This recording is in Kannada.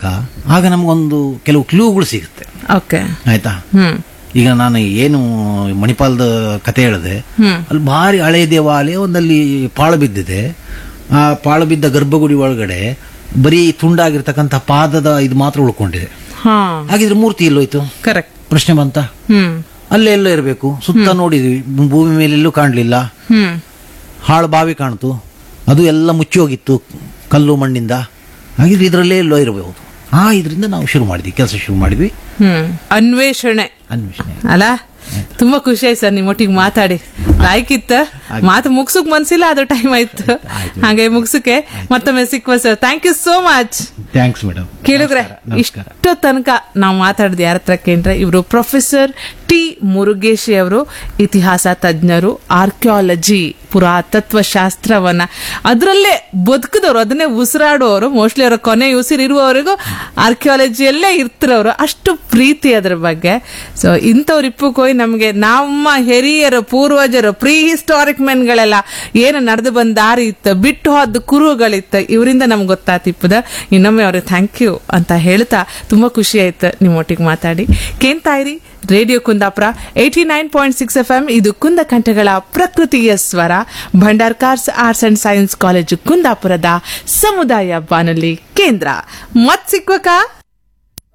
ಮಾಡಿದಾಗ ಆಗ ನಮಗೊಂದು ಕೆಲವು ಕ್ಲೂಗಳು ಸಿಗುತ್ತೆ. ಓಕೆ. ಆಯ್ತಾ? ಈಗ ನಾನು ಏನು ಮಣಿಪಾಲದ ಕತೆ ಹೇಳಿದೆ, ಅಲ್ಲಿ ಭಾರಿ ಹಳೆ ದೇವಾಲಯ ಒಂದಲ್ಲಿ ಪಾಳು ಬಿದ್ದಿದೆ. ಆ ಪಾಳು ಬಿದ್ದ ಗರ್ಭಗುಡಿ ಒಳಗಡೆ ಬರೀ ತುಂಡಾಗಿರ್ತಕ್ಕಂಥ ಪಾದದ ಇದು ಮಾತ್ರ ಉಳ್ಕೊಂಡಿದೆ. ಹಾಗಿದ್ರೆ ಮೂರ್ತಿ ಎಲ್ಲೋಯ್ತು? ಕರೆಕ್ಟ್ ಪ್ರಶ್ನೆ ಬಂತ. ಅಲ್ಲೇ ಎಲ್ಲೋ ಇರಬೇಕು. ಸುತ್ತ ನೋಡಿದ್ವಿ, ಭೂಮಿ ಮೇಲೆ ಎಲ್ಲೂ ಕಾಣಲಿಲ್ಲ. ಹಾಳು ಬಾವಿ ಕಾಣ್ತು, ಅದು ಎಲ್ಲ ಮುಚ್ಚಿ ಹೋಗಿತ್ತು ಕಲ್ಲು ಮಣ್ಣಿಂದ. ಹಾಗಿದ್ರೆ ಇದರಲ್ಲೇ ಎಲ್ಲೋ ಇರಬಹುದು. ಇದರಿಂದ ನಾವು ಕೆಲಸ ಶುರು ಮಾಡಿದ್ವಿ. ಅನ್ವೇಷಣೆ ಅಲ್ಲ. ತುಂಬಾ ಖುಷಿ ಆಯ್ತು ಸರ್ ನಿಮ್ಮೊಟ್ಟಿಗೆ ಮಾತಾಡಿ. ಆಯ್ಕಿತ್ತ ಮಾತು ಮುಗ್ಸಕ್ ಮನ್ಸಿಲ್ಲ, ಅದು ಟೈಮ್ ಆಯ್ತು. ಹಾಗೆ ಮುಗ್ಸಕ್ಕೆ ಮತ್ತೊಮ್ಮೆ ಸಿಕ್ಕುವ sir. Thank you so much. Thanks madam. ಕೇಳಿದ್ರೆ ಇಷ್ಟು ತನಕ ನಾವು ಮಾತಾಡಿದ ಯಾರ ಹತ್ರ ಕೇಂದ್ರ, ಇವರು ಪ್ರೊಫೆಸರ್ ಟಿ ಮುರುಗೇಶಿ ಅವರು, ಇತಿಹಾಸ ತಜ್ಞರು, ಆರ್ಕಿಯಾಲಜಿ ಪುರಾತತ್ವ ಶಾಸ್ತ್ರವನ್ನ ಅದರಲ್ಲೇ ಬದುಕಿದವರು, ಅದನ್ನೇ ಉಸಿರಾಡುವವರು. ಮೋಸ್ಟ್ಲಿ ಅವರ ಕೊನೆ ಉಸಿರಿರುವವರೆಗೂ ಆರ್ಕಿಯಾಲಜಿಯಲ್ಲೇ ಇರ್ತಿರೋರು, ಅಷ್ಟು ಪ್ರೀತಿ ಅದ್ರ ಬಗ್ಗೆ. ಸೊ ಇಂಥವ್ರು ಇಪ್ಪುಕೋಯ್ ನಮಗೆ ನಮ್ಮ ಹಿರಿಯರು, ಪೂರ್ವಜರು, ಪ್ರೀ ಹಿಸ್ಟಾರಿಕ್ ಮೆನ್ಗಳೆಲ್ಲ ಏನು ನಡೆದು ಬಂದ ದಾರಿ ಇತ್ತು, ಬಿಟ್ಟು ಹೋದ ಕುರುಗಳಿತ್ತು, ಇವರಿಂದ ನಮ್ಗೆ ಗೊತ್ತಾತಿಪ್ಪದ. ಇನ್ನೊಮ್ಮೆ ಅವ್ರಿಗೆ ಥ್ಯಾಂಕ್ ಯು ಅಂತ ಹೇಳ್ತಾ ತುಂಬಾ ಖುಷಿ ಆಯ್ತು ನಿಮ್ಮೊಟ್ಟಿಗೆ ಮಾತಾಡಿ. ಕೇಳ್ತಾಯಿರಿ ರೇಡಿಯೋ ಕುಂದಾಪುರ 89.6 FM. ಇದು ಕುಂದ ಕಂಠಗಳ ಪ್ರಕೃತಿಯ ಸ್ವರ. Bhandarkars arts and science college ಕುಂದಾಪುರದ ಸಮುದಾಯ ಬಾನುಲಿ ಕೇಂದ್ರ. ಮತ್ ಸಿಕ್ವಕ.